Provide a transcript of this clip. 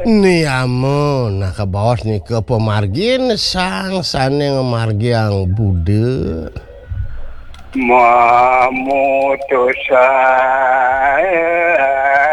Niamun nah ke bawah nih ke pemargin sang sane ngemargi yang bude Mamutusan